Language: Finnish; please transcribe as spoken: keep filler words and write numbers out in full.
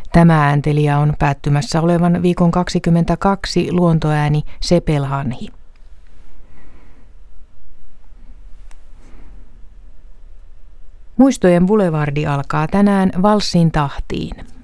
Tämä ääntelijä on päättymässä olevan viikon kaksikymmentäkaksi luontoääni Sepelhanhi. Muistojen Boulevardi alkaa tänään valssin tahtiin.